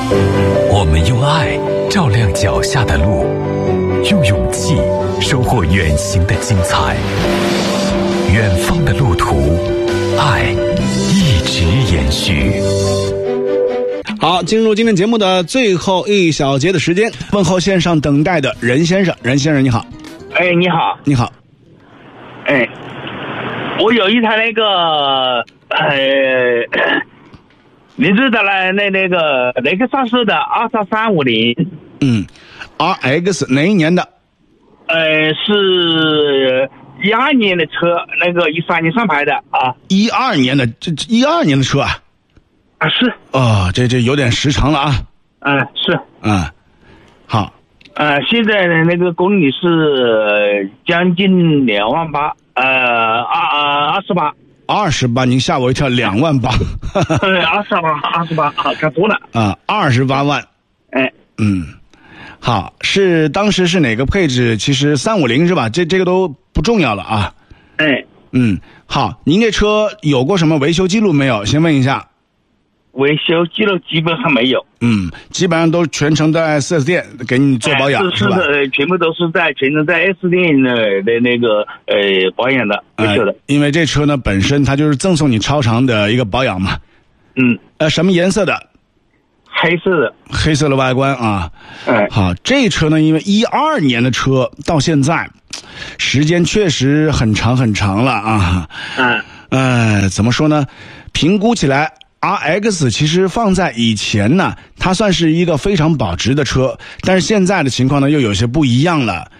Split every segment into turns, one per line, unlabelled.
我们用爱照亮脚下的路，用勇气收获远行的精彩。远方的路途，爱一直延续。
好，进入今天节目的最后一小节的时间，问候线上等待的任先生。任先生你好。
哎，你好。
你好。
哎，我有一台那个你知道了，那个雷克萨斯的23350。
RX 哪一年的？
是12年的车，那个13年上牌的啊。
12年的，这12年的车啊？
啊，是。
哦，这有点时长了啊。
是。
好。
现在的那个公里是将近28000，28，
您吓我一跳，28000。
28，看错了。
28万。好，当时是哪个配置？其实350是吧？这个都不重要了啊。好，您这车有过什么维修记录没有？先问一下。
维修记录基本上没有。
基本上都全程在 4S 店给你做保养，
是吧？全部都是全程在 S 店的那个保养的维修的。
因为这车呢本身它就是赠送你超长的一个保养嘛。什么颜色的？黑色的外观啊。好，这车呢因为12年的车到现在时间确实很长很长了啊。怎么说呢？评估起来RX 其实放在以前呢，它算是一个非常保值的车，但是现在的情况呢又有些不一样了。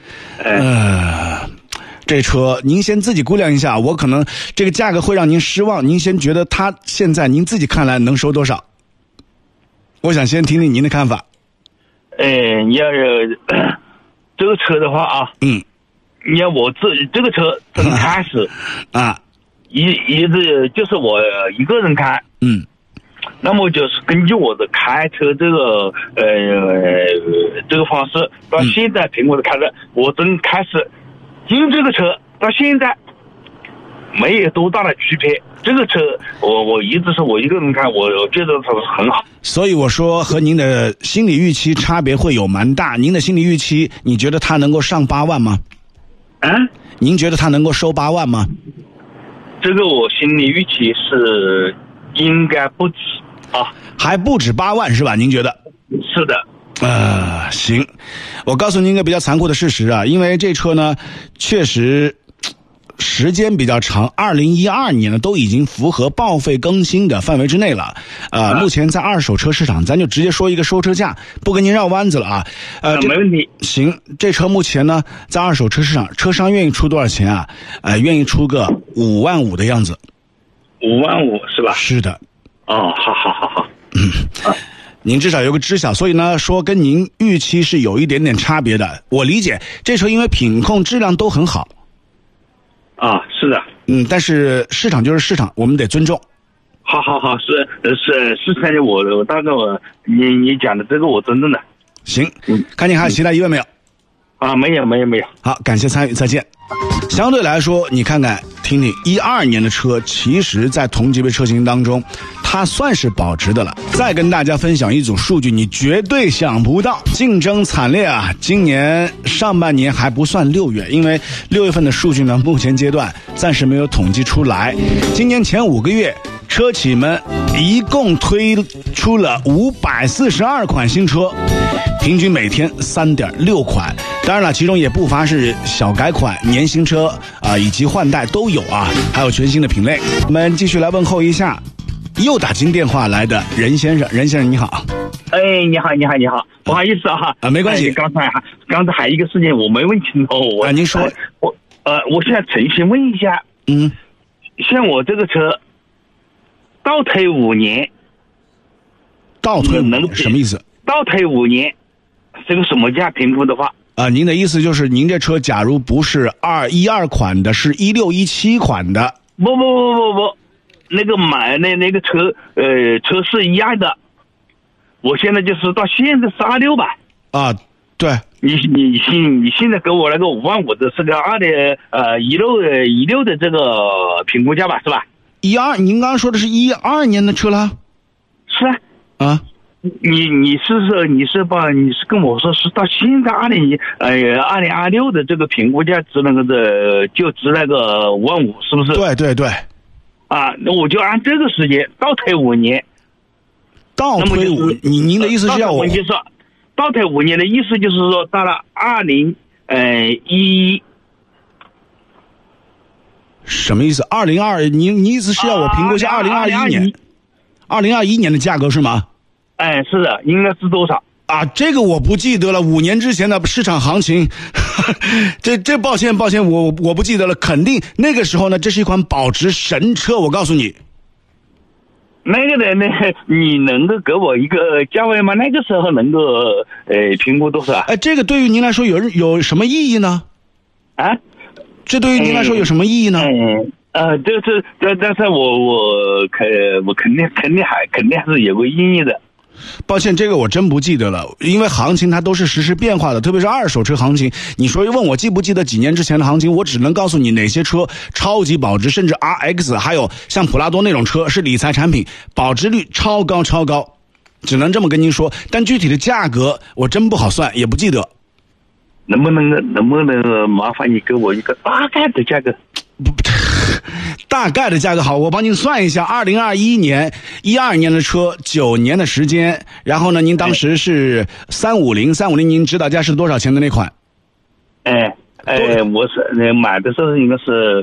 这车您先自己估量一下，我可能这个价格会让您失望，您先觉得它现在您自己看来能收多少？我想先听听您的看法。
你要这个车的话啊，你要我这个车从开始一直就是我一个人开。那么就是根据我的开车这个这个方式，到现在凭我的开车，我真开始进这个车到现在没有多大的区别。这个车我一直是我一个人开，我觉得它是很好。
所以我说和您的心理预期差别会有蛮大。您的心理预期，你觉得它能够上8万吗？您觉得它能够收8万吗？
这个我心理预期是应该不止啊，
还不止8万是吧？您觉得？
是的。
行，我告诉您一个比较残酷的事实啊，因为这车呢，确实时间比较长，2012年呢都已经符合报废更新的范围之内了。目前在二手车市场，咱就直接说一个收车价，不跟您绕弯子了啊。
没问题。
行，这车目前呢在二手车市场，车商愿意出多少钱啊？愿意出个5万5的样子。
5万5是吧？
是的。
好。
您至少有个知晓，所以呢说跟您预期是有一点点差别的。我理解，这车因为品控质量都很好。
是的。
但是市场就是市场，我们得尊重。
好，是的，我大概你讲的这个我尊重的。
行，看你还有其他疑问没有？
没有。
好，感谢参与，再见。相对来说，你看看听听12年的车，其实在同级别车型当中它算是保值的了。再跟大家分享一组数据，你绝对想不到，竞争惨烈啊！今年上半年还不算6月，因为6月份的数据呢，目前阶段暂时没有统计出来。今年前5个月，车企们一共推出了542款新车，平均每天3.6款。当然了，其中也不乏是小改款、年型车以及换代都有啊，还有全新的品类。我们继续来问候一下又打进电话来的任先生。任先生你好。
你好，不好意思
没关系。
刚才还有一个事情我没问清楚。
您说。
我现在诚心问一下，像我这个车倒退5年，
倒退什么意思？
倒退5年是个什么价评估的话？
您的意思就是您这车假如不是212款的，是16、17款的？
不，那个买那个车车是一样的。我现在就是到现在是26吧。
对。
你现在给我那个5万5的是个16的这个评估价吧，是吧？
您刚刚说的是12年的车了？
是
啊。
你是跟我说是到现在2026的这个评估价值那个就值那个55000，是不是？
对对对。
啊，那我就按这个时间倒退5年。
倒退您的意思是要我？
倒退5年的意思就是说，到了2011。
什么意思？2022，你意思是要我评估一下2021年的价格是吗？
哎，是的，应该是多少？
啊，这个我不记得了。5年之前的市场行情，这抱歉，我不记得了。肯定那个时候呢，这是一款保值神车，我告诉你。
那个的你能够给我一个价位吗？那个时候能够评估多少？
哎，这个对于您来说有什么意义呢？
啊？
这对于您来说有什么意义呢？
但是我肯定还是有个意义的。
抱歉，这个我真不记得了，因为行情它都是实时变化的，特别是二手车行情。你说问我记不记得几年之前的行情，我只能告诉你哪些车超级保值，甚至 RX 还有像普拉多那种车是理财产品，保值率超高，只能这么跟您说。但具体的价格我真不好算，也不记得。
能不能麻烦你给我一个大概的价格？
大概的价格好，我帮您算一下。2021年、12年的车，9年的时间，然后呢，您当时是350，您指导价是多少钱的那款？
我是买的时候应该是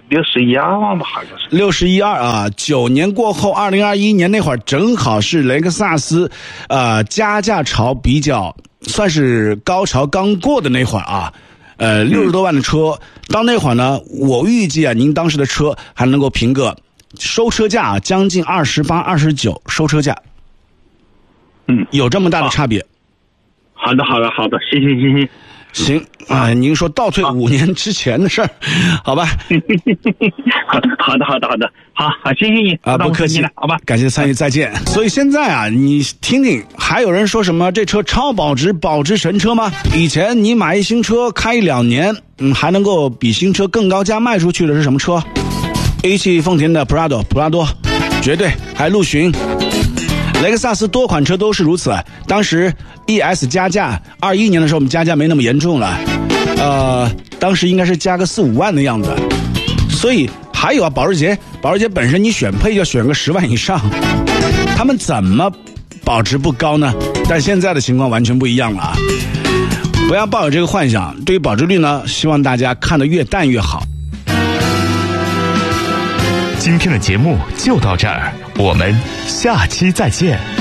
61万吧，好像是
61.2啊。9年过后，2021年那会儿正好是雷克萨斯，加价潮比较算是高潮刚过的那会儿啊。60多万的车，到那会儿呢，我预计啊，您当时的车还能够评个收车价啊，将近28、29收车价。有这么大的差别。
好的，谢谢。
行啊，您说倒退5年之前的事儿，好吧？
好的，好，谢谢你
啊，不客气
了，好吧？
感谢参与，再见。所以现在啊，你听听，还有人说什么这车超保值，保值神车吗？以前你买一新车开1-2年，还能够比新车更高价卖出去的是什么车？A7丰田的普拉多，绝对，还有陆巡。雷克萨斯多款车都是如此。当时 ES 加价，21年的时候我们加价没那么严重了，当时应该是加个4-5万的样子。所以还有啊，保时捷本身你选配要选个10万以上，他们怎么保值不高呢？但现在的情况完全不一样了啊！不要抱有这个幻想。对于保值率呢，希望大家看得越淡越好。
今天的节目就到这儿，我们下期再见。